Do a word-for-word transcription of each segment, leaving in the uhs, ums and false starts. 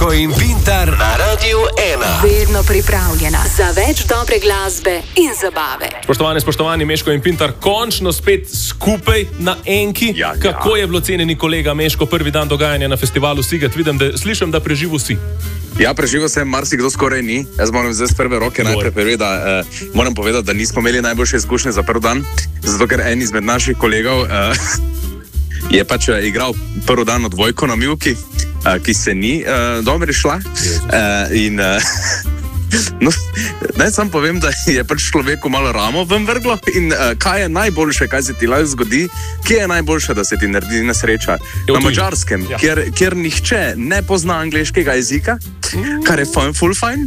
Meško in Pintar na Radiu ena. Vedno pripravljena za več dobre glasbe in zabave. Spoštovani, spoštovani, Meško in Pintar, končno spet skupaj na enki. Ja, Kako ja. je bilo, cenjeni kolega Meško, prvi dan dogajanja na festivalu Siget? Vidim, da slišim, da preživel si. Ja, preživel sem, marsikdo skoraj ni. Jaz moram zdaj z prve roke najprej povedati, da, eh, moram povedati, da nismo imeli najboljše izkušnje za prvi dan, zato ker en izmed naših kolegov eh, je pač eh, igral prvi dan odvojko na mivki, eh, ki se ni eh, dobro šla. Eh, in eh, no, naj sam povem, da je pač človeku malo ramo ven vrglo. In uh, kaj je najboljše, kaj se ti lahko zgodi, kje je najboljše, da se ti naredi nesreča? Na Madžarskem, ja. kjer, kjer nihče ne pozna angleškega jezika, kar je fajn, full fajn.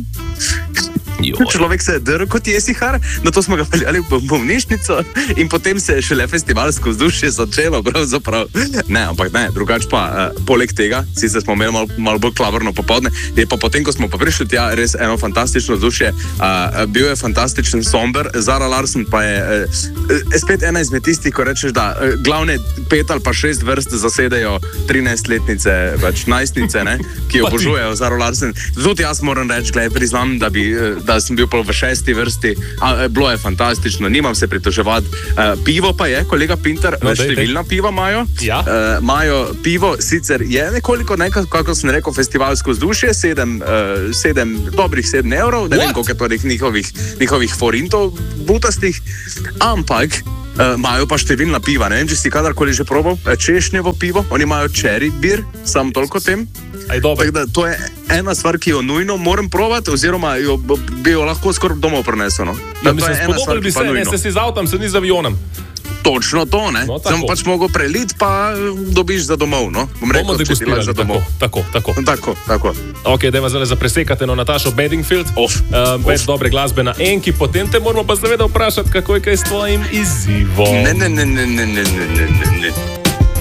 Človek se je drl kot jesihar, na to smo ga peljali v bolnišnico in potem se je šele festivalsko vzdušje začelo, pravzaprav. Ne, ampak ne, drugače pa, uh, poleg tega, sicer smo imeli malo mal bolj klavrno popoldne, je pa potem, ko smo pa prišli tja, res eno fantastično vzdušje, uh, bil je fantastičen somber, Zara Larsson pa je uh, spet ena izmed tistih, ko rečeš, da uh, glavne pet ali pa šest vrst zasedejo trinajstletnice, več najstnice, ne, ki obožujejo Zara Larsson. Tudi jaz moram reči, gled, priznam, da bi uh, da sem bil v šesti vrsti, a, bilo je fantastično, nimam se pritoževati. Uh, pivo pa je, kolega Pintar, no, številna dej. piva imajo. Ja. Uh, imajo pivo, sicer je nekoliko nekaj, kako sem rekel, festivalsko vzdušje, sedem, uh, sedem, dobrih sedem evrov, ne What? vem, koliko je torej njihovih, njihovih forintov butastih, ampak imajo uh, pa številna piva. Ne vem, če si kadarkoli že probal češnjevo pivo, oni imajo cherry beer, samo toliko tem. Tako da to je ena stvar, ki jo nujno moram probati, oziroma jo, bi jo lahko skoraj domov prenesel. No? Ja, mislim, spodobili bi se, ne, se si z avtom, se ni z avionom. Točno to, ne. No, sem pač mogel preliti, pa dobiš za domov, no. Bom rekel, če ti laš za domov. Tako, tako. Tako, tako. Ok, dajmo zdaj za presekati no Natašo Bedingfield. Of, uh, več of. dobre glasbe na enki, potem te moramo pa seveda vprašati, kako je kaj s tvojim izzivom. Ne, ne, ne, ne, ne, ne, ne, ne, ne.